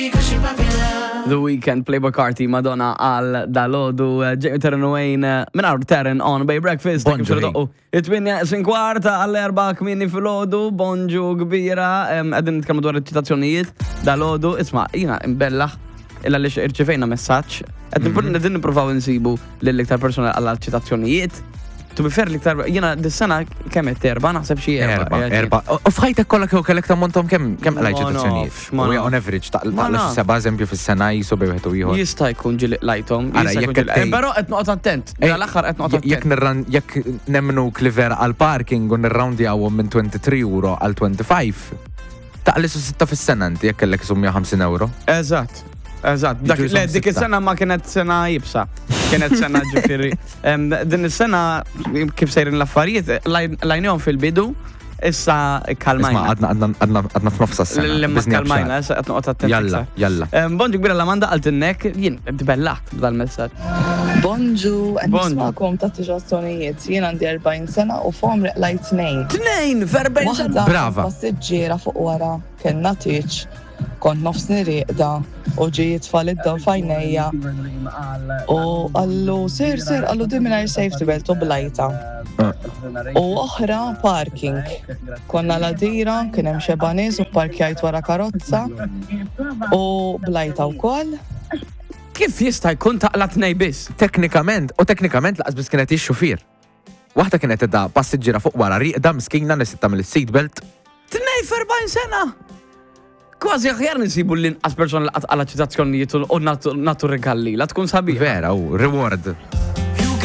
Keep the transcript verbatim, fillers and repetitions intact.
The Weeknd, Playboy Carti, Madonna għal dalodu, Jamie Terran Wayne, minn għarru Terran on Bay Breakfast. Bonġu. It-tminja sin kwarta għall-erba kmini fil-ħodu, bonġu kbira, għedin nitkellmu dwar il-ċitazzjonijiet, dalodu, isma, jina imbellaħ, illa li irċifejna messaċ, għedin niprofaw nsibu l-iktar persona għall-ċitazzjonijiet. Tu bifer liktar, jena dis-sena kemmet erba, naħseb xie erba. Erba, erba. U fħajtek kolla kew kellek tammontom kem kem għalaj ċitazzjonijiet? nafx, ma U nafx. on average, taqla Ma nafx. seba eżempju fis-sena jisu bejħetu ieħor. Jista' jkun ġili lajtom, Ara, jista' jekk jkun qed ġili. tgħid- Però qed noqgħod attent, l-aħħar qed noqgħod Jekk attent. nirran jekk nemmnu Cliver għal parking u nirraundi għawhom minn twenty-three euro għal twenty-five, taqlisu sitta fis-sena inti jekk kellek isu one hundred fifty euro. Eżatt. Eżatt. Dak Jiġu le jisom dik sitta. is-sena ma kienet sena jibsa. Kienet sena ġifieri. Em, Din is-sena kif sejrin l-affarijiet, lajnihom fil-bidu, issa Isma' kalmajna. għadna għadna għadna għadna f'nofsa s-sena. L-lemma biżni kalmajna, bxar. issa qed noqgħod attent. Jalla, iktar. jalla. Em, Bonġu kbira l-Amanda għaltinnek, jien tbellaħt dal-messaġġ. Bonġu, għed Bonġu. nismakom ta' t-ġazzjonijiet. Jien għandi forty sena u fom riqlajt tnejn. Tnejn, verbejn sena. Waħda Brava. passiġġiera fuq wara kellna tiċ, kont nofsni riqda u ġiet falidda fajnejja u għallu sir sir għallu di minar safety belt u blajta. U oħra parking. Konna la dira, kien hemm xebaniż u parkjajt wara karozza u blajta wkoll. Kif jista' jkun taqla tnej biss? Teknikament, u teknikament laqas biss kienet ix-xufier. Waħda kienet edha passiġġiera fuq wara riqda miskina nisitta mill-seatbelt. Tnej ferbajn sena! Kważi aħjar nisibu l-inqas persona l-qat għala ċitazzjonijiet u natu regalli, la tkun sabiħ. Vera, u reward.